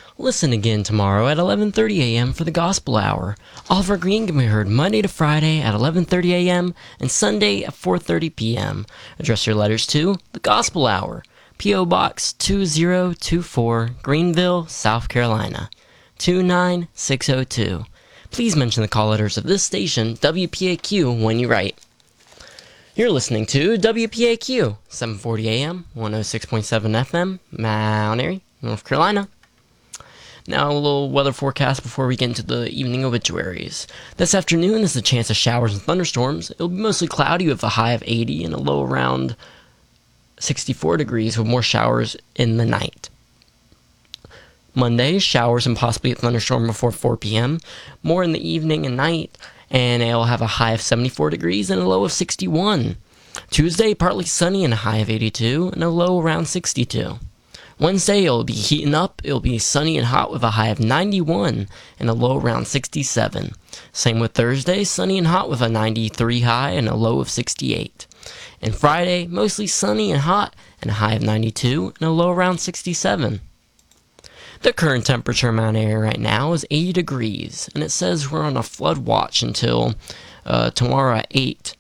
Listen again tomorrow at 11:30 a.m. for the Gospel Hour. Oliver Green can be heard Monday to Friday at 11:30 a.m. and Sunday at 4:30 p.m. Address your letters to the Gospel Hour, P.O. Box 2024, Greenville, South Carolina, 29602. Please mention the call letters of this station, WPAQ, when you write. You're listening to WPAQ, 740 AM, 106.7 FM, Mount Airy, North Carolina. Now a little weather forecast before we get into the evening obituaries. This afternoon is a chance of showers and thunderstorms. It'll be mostly cloudy with a high of 80 and a low around 64 degrees with more showers in the night. Monday, showers and possibly a thunderstorm before 4 p.m. More in the evening and night, and it'll have a high of 74 degrees and a low of 61. Tuesday, partly sunny and a high of 82 and a low around 62. Wednesday, it'll be heating up. It'll be sunny and hot with a high of 91 and a low around 67. Same with Thursday, sunny and hot with a 93 high and a low of 68. And Friday, mostly sunny and hot and a high of 92 and a low around 67. The current temperature in Mount Airy right now is 80 degrees, and it says we're on a flood watch until tomorrow at 8.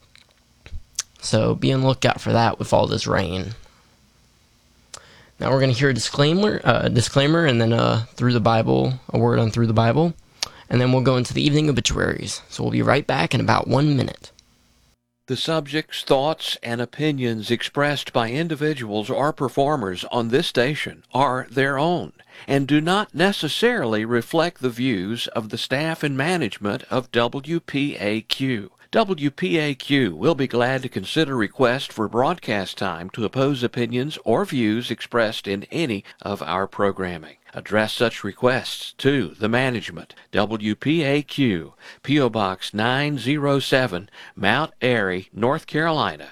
So be on the lookout for that with all this rain. Now we're going to hear a disclaimer, and then Through the Bible, a word on Through the Bible, and then we'll go into the evening obituaries. So we'll be right back in about 1 minute. The subjects, thoughts, and opinions expressed by individuals or performers on this station are their own and do not necessarily reflect the views of the staff and management of WPAQ. WPAQ will be glad to consider requests for broadcast time to oppose opinions or views expressed in any of our programming. Address such requests to the management, WPAQ, P.O. Box 907, Mount Airy, North Carolina,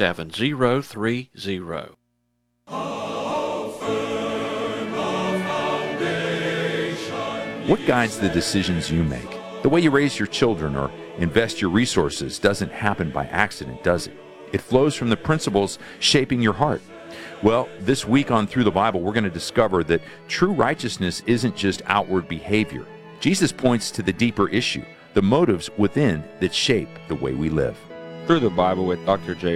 27030. What guides the decisions you make? The way you raise your children or invest your resources doesn't happen by accident, does it? It flows from the principles shaping your heart. Well, this week on Through the Bible, we're going to discover that true righteousness isn't just outward behavior. Jesus points to the deeper issue, the motives within that shape the way we live. Through the Bible with Dr. J.